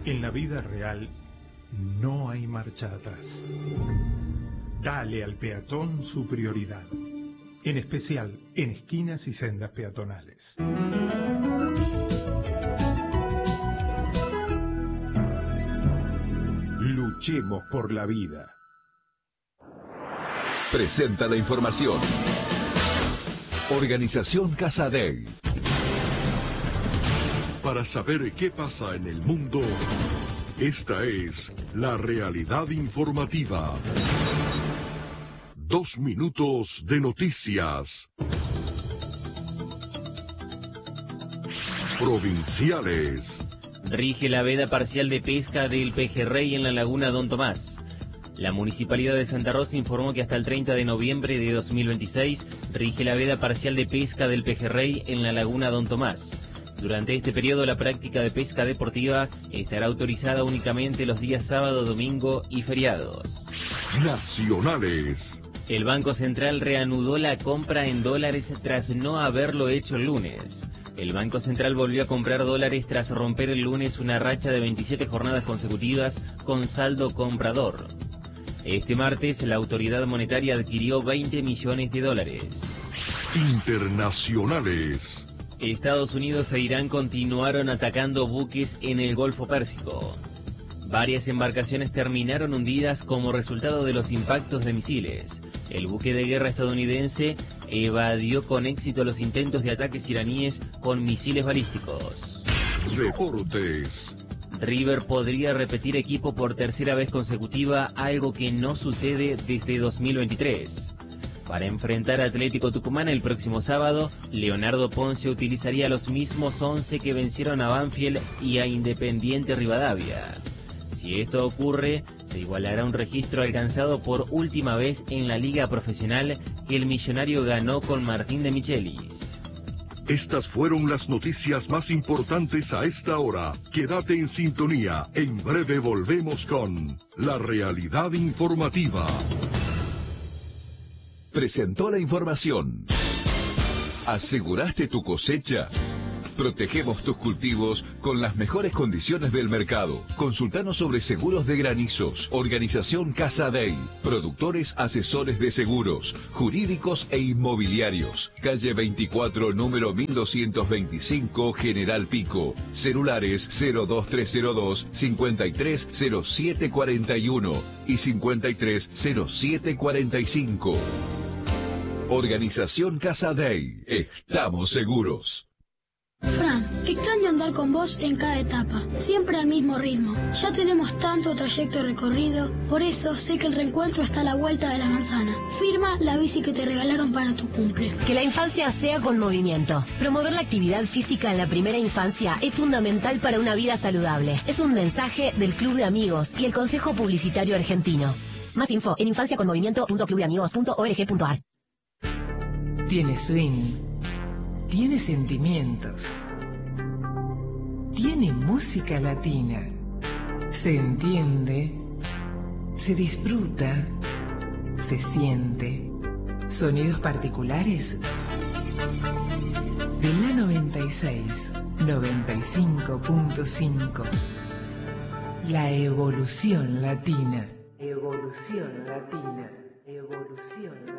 En la vida real no hay marcha atrás. Dale al peatón su prioridad, en especial en esquinas y sendas peatonales. Luchemos por la vida. Presenta la información. Organización Casadei. Para saber qué pasa en el mundo, esta es la realidad informativa. 2 minutos de noticias. Provinciales. Rige la veda parcial de pesca del pejerrey en la laguna Don Tomás. La Municipalidad de Santa Rosa informó que hasta el 30 de noviembre de 2026 rige la veda parcial de pesca del pejerrey en la laguna Don Tomás. Durante este periodo la práctica de pesca deportiva estará autorizada únicamente los días sábado, domingo y feriados. Nacionales. El Banco Central reanudó la compra en dólares tras no haberlo hecho el lunes. El Banco Central volvió a comprar dólares tras romper el lunes una racha de 27 jornadas consecutivas con saldo comprador. Este martes la autoridad monetaria adquirió 20 millones de dólares. Internacionales. Estados Unidos e Irán continuaron atacando buques en el Golfo Pérsico. Varias embarcaciones terminaron hundidas como resultado de los impactos de misiles. El buque de guerra estadounidense evadió con éxito los intentos de ataques iraníes con misiles balísticos. Deportes. River podría repetir equipo por tercera vez consecutiva, algo que no sucede desde 2023. Para enfrentar a Atlético Tucumán el próximo sábado, Leonardo Ponce utilizaría los mismos 11 que vencieron a Banfield y a Independiente Rivadavia. Si esto ocurre, se igualará un registro alcanzado por última vez en la liga profesional que el Millonario ganó con Martín de Michelis. Estas fueron las noticias más importantes a esta hora. Quédate en sintonía. En breve volvemos con la realidad informativa. Presentó la información. ¿Aseguraste tu cosecha? Protegemos tus cultivos con las mejores condiciones del mercado. Consultanos sobre seguros de granizos. Organización Casadei. Productores asesores de seguros, jurídicos e inmobiliarios. Calle 24, número 1225, General Pico. Celulares 02302 530741 y 530745. Organización Casadei. Estamos seguros. Fran, extraño andar con vos en cada etapa, siempre al mismo ritmo. Ya tenemos tanto trayecto recorrido, por eso sé que el reencuentro está a la vuelta de la manzana. Firma la bici que te regalaron para tu cumple. Que la infancia sea con movimiento. Promover la actividad física en la primera infancia es fundamental para una vida saludable. Es un mensaje del Club de Amigos y el Consejo Publicitario Argentino. Más info en infanciaconmovimiento.clubdeamigos.org.ar. Tiene swing. Tiene sentimientos. Tiene música latina. Se entiende. Se disfruta. Se siente. Sonidos particulares. De la 96, 95.5. La evolución latina. Evolución latina. Evolución latina.